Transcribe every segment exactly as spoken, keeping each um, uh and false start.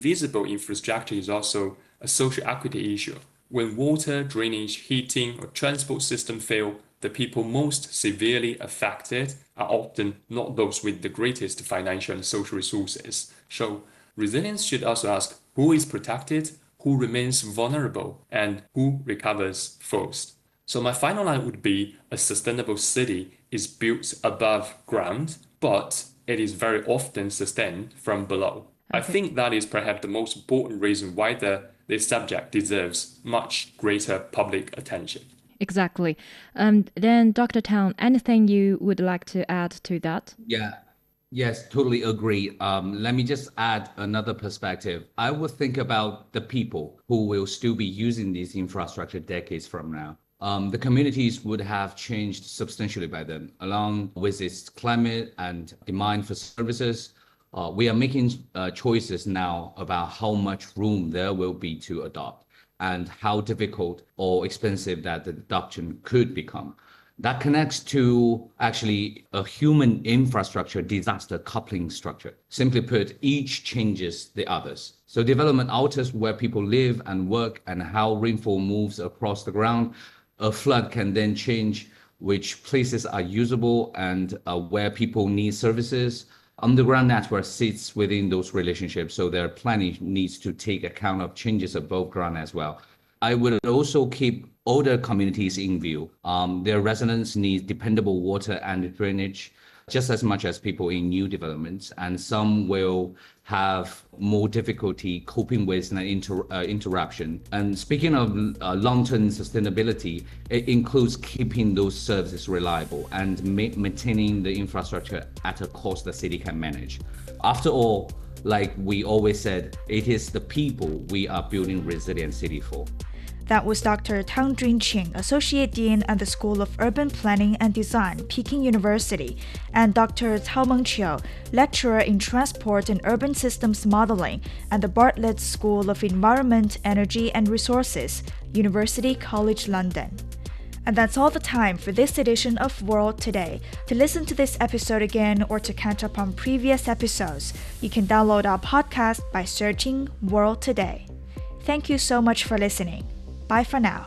Visible infrastructure is also a social equity issue. When water, drainage, heating, or transport system fail, the people most severely affected are often not those with the greatest financial and social resources. So, resilience should also ask who is protected, who remains vulnerable, and who recovers first. So, my final line would be a sustainable city is built above ground, but it is very often sustained from below. I Okay. think that is perhaps the most important reason why the, this subject deserves much greater public attention. Exactly. Um, then, Doctor Tang, anything you would like to add to that? Yeah, yes, totally agree. Um, let me just add another perspective. I would think about the people who will still be using this infrastructure decades from now. Um, the communities would have changed substantially by then, along with its climate and demand for services. Uh, we are making uh, choices now about how much room there will be to adopt and how difficult or expensive that the adoption could become. That connects to actually a human infrastructure disaster coupling structure. Simply put, each changes the others. So development alters where people live and work and how rainfall moves across the ground. A flood can then change which places are usable and uh, where people need services. Underground network sits within those relationships, so their planning needs to take account of changes above ground as well. I would also keep older communities in view. Um, their residents need dependable water and drainage just as much as people in new developments, and some will have more difficulty coping with an inter, uh, interruption. And speaking of uh, long-term sustainability, it includes keeping those services reliable and ma- maintaining the infrastructure at a cost the city can manage. After all, like we always said, it is the people we are building resilient city for. That was Doctor Tang Junqing, Associate Dean at the School of Urban Planning and Design, Peking University, and Doctor Cao Mengqiu, Lecturer in Transport and Urban Systems Modeling at the Bartlett School of Environment, Energy and Resources, University College London. And that's all the time for this edition of World Today. To listen to this episode again or to catch up on previous episodes, you can download our podcast by searching World Today. Thank you so much for listening. Bye for now.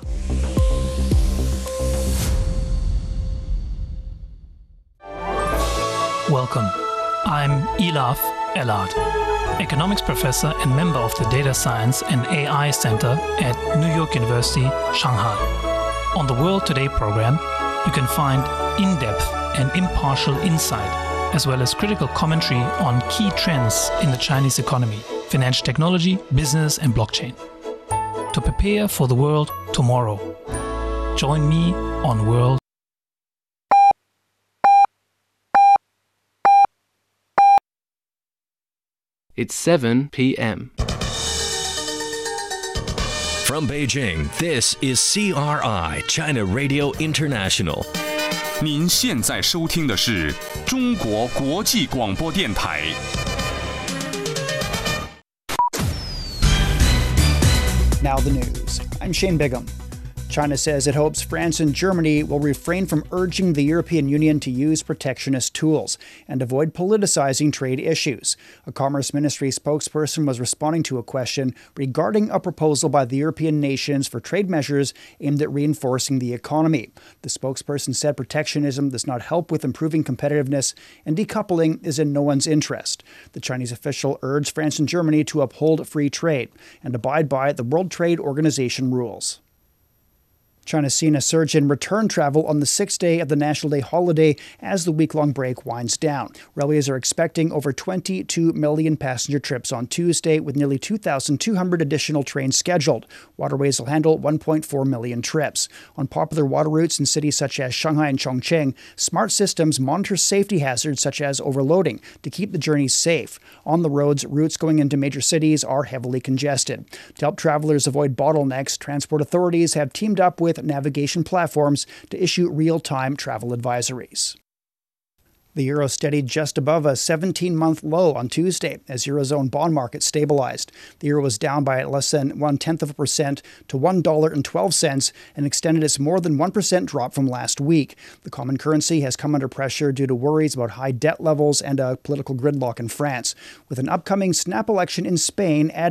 Welcome. I'm Elaf Elad, economics professor and member of the Data Science and A I Center at New York University, Shanghai. On the World Today program, you can find in-depth and impartial insight, as well as critical commentary on key trends in the Chinese economy, financial technology, business, and blockchain. To prepare for the world tomorrow, join me on World. It's seven p.m. From Beijing, this is C R I, China Radio International. 您现在收听的是中国国际广播电台。 Now the news. I'm Shane Bigham. China says it hopes France and Germany will refrain from urging the European Union to use protectionist tools and avoid politicizing trade issues. A Commerce Ministry spokesperson was responding to a question regarding a proposal by the European nations for trade measures aimed at reinforcing the economy. The spokesperson said protectionism does not help with improving competitiveness and decoupling is in no one's interest. The Chinese official urged France and Germany to uphold free trade and abide by the World Trade Organization rules. China's seen a surge in return travel on the sixth day of the National Day holiday as the week-long break winds down. Railways are expecting over twenty-two million passenger trips on Tuesday, with nearly two thousand two hundred additional trains scheduled. Waterways will handle one point four million trips. On popular water routes in cities such as Shanghai and Chongqing, smart systems monitor safety hazards such as overloading to keep the journeys safe. On the roads, routes going into major cities are heavily congested. To help travelers avoid bottlenecks, transport authorities have teamed up with navigation platforms to issue real-time travel advisories. The euro steadied just above a seventeen-month low on Tuesday as Eurozone bond market stabilized. The euro was down by less than one-tenth of a percent to one dollar and twelve cents and extended its more than one percent drop from last week. The common currency has come under pressure due to worries about high debt levels and a political gridlock in France, with an upcoming snap election in Spain adding